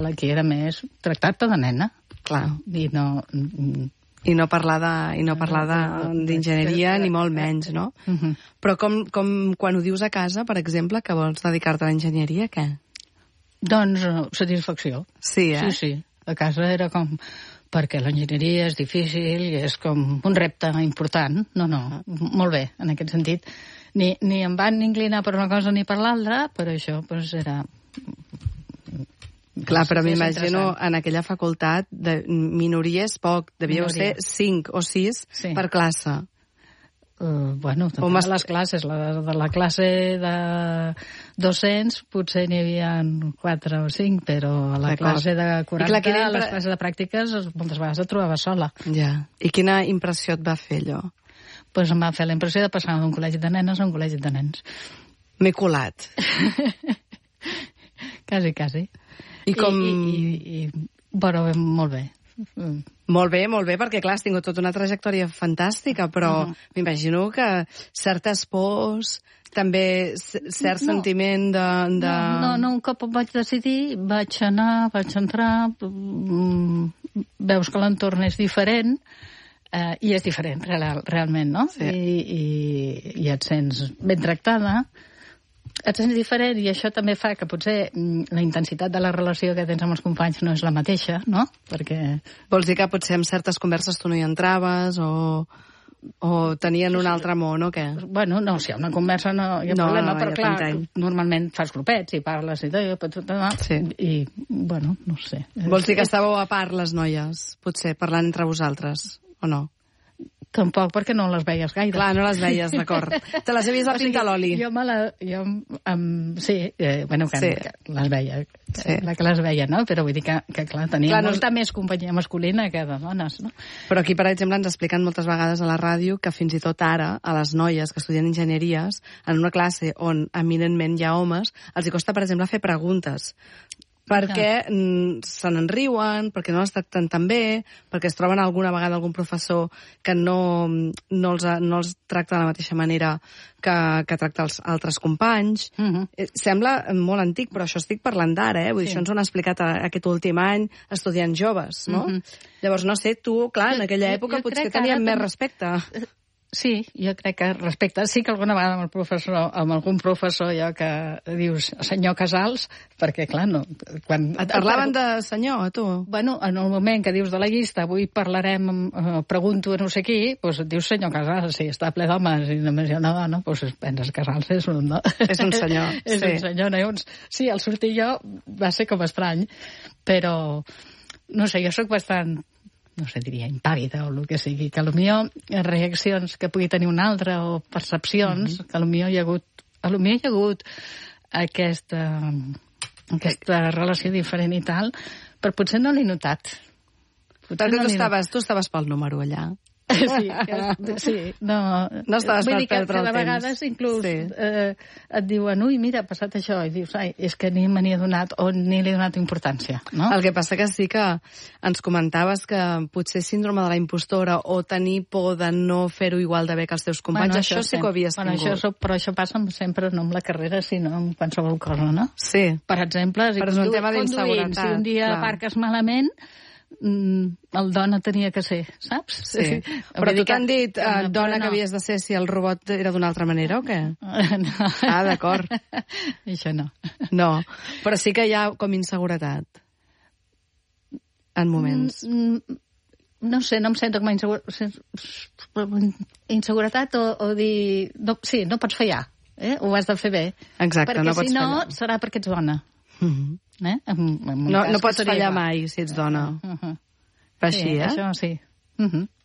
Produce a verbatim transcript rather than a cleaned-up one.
aquí era més tractar-te de nena. Clar. I no... I no parlar de, i no parlar d'enginyeria, ni molt menys, no? Uh -huh. Però com, com quan ho dius a casa, per exemple, que vols dedicar-te a l'enginyeria, què? Doncs satisfacció. Sí, eh? Sí, sí. A casa era com... Perquè l'enginyeria és difícil i és com un repte important. No, no, molt bé, en aquest sentit. Ni, ni em van inclinar per una cosa ni per l'altra, però això doncs, era... Clar, però m'imagino en aquella facultat de minories poc, devíeu ser cinc o sis sí. per classe. Uh, bueno, també de les classes. La, de la classe de dos-cents potser n'hi havia quatre o cinc, però a la classe de quaranta, clar, a les classes de pràctiques, moltes vegades et trobava sola. Ja. I quina impressió et va fer allò? Doncs pues em va fer la impressió de passar d'un col·legi de nenes a un col·legi de nens. M'he colat. Quasi, quasi. I com... I, i, i, bueno, molt bé. Molt bé, molt bé, perquè clar, has tingut tota una trajectòria fantàstica, però uh -huh. m'imagino que certes pors, també cert no. sentiment de, de... No, no, no, un cop em vaig decidir, vaig anar, vaig entrar, veus que l'entorn és diferent, eh, i és diferent real, realment, no? Sí. I, i, i et sents ben tractada, et sents diferent, i això també fa que potser la intensitat de la relació que tens amb els companys no és la mateixa, no? Perquè... Vols dir que potser en certes converses tu no hi entraves, o, o tenien un altre món, o què? Bueno, no, si hi ha una conversa no hi ha no, problema, no, però ja clar, normalment fas grupets i parles i tot, sí. i, bueno, no sé. Vols dir que estàveu a part, les noies, potser, parlant entre vosaltres, o no? Tampoc, perquè no les veies gaire. Clar, no les veies, d'acord. Te les havies de pintar l'oli. Jo me la... Jo, um, sí, eh, bueno, que, sí. que les veia, sí. la que les veia, no? Però vull dir que, que clar, tenia clar, molta no... més companyia masculina que de dones, no? Però aquí, per exemple, ens expliquen moltes vegades a la ràdio que fins i tot ara, a les noies que estudien enginyeries, en una classe on eminentment hi ha homes, els hi costa, per exemple, fer preguntes. Perquè mm, se n'enriuen, perquè no les tracten tan bé, perquè es troben alguna vegada algun professor que no, no, els, no els tracta de la mateixa manera que, que tracta els altres companys. Uh -huh. eh, sembla molt antic, però això estic parlant d'ara, eh? Vull dir, sí. Això ens ho han explicat a, aquest últim any estudiants joves, no? Uh -huh. Llavors, no sé, tu, clar, en aquella època jo, jo potser teníem més respecte. Sí, jo crec que respecte. Sí que alguna vegada amb el professor, amb algun professor allò que dius senyor Casals, perquè clar, no... Quan... Et parlaven de senyor, a tu? Bueno, en el moment que dius de la llista, avui parlarem, eh, pregunto a no sé qui, doncs et dius senyor Casals, si està ple d'homes i només hi ha una dona, doncs penses Casals és un... No? És un senyor, és sí. un senyor, no? Sí, al sortir jo va ser com estrany, però no sé, jo sóc bastant... no sé, diria impàvida o el que sigui, que potser reaccions que pugui tenir un altre o percepcions, mm -hmm. que potser hi ha hagut, potser hi ha hagut aquesta, aquesta relació diferent i tal, però potser no l'he notat. Potser no tu, estaves, tu estaves pel número allà. Sí, sí, no... No estaves per perdre el temps. Vull dir que de vegades inclús sí. eh, et diuen, ui, mira, ha passat això, i dius, ai, és que ni me n'hi he donat o ni li he donat importància, no? El que passa que sí que ens comentaves que potser síndrome de la impostora o tenir por de no fer-ho igual de bé que els teus companys, bueno, això, això sí sempre. Que ho havies bueno, tingut. Això, però això passa sempre no amb la carrera, sinó amb qualsevol cosa, no? Sí. Per exemple, si per condu un tema d'inseguretat. Si un dia clar. Aparques malament, el dona tenia que ser, saps? Sí. Però tu t'han dit, uh, dona, no. que havies de ser si el robot era d'una altra manera o què? No. Ah, d'acord. Això no. No, però sí que hi ha com inseguretat en moments. Mm, no sé, no em sento com a inseguretat. Inseguretat o, o dir... No, sí, no pots fallar, eh? Ho has de fer bé. Exacte, perquè no pots si no, fallar. serà perquè ets dona. Mm-hmm. Eh? En, en no no pots fallar mai si ets dona. Uh -huh. Va així, sí, eh? Això sí. Uh -huh.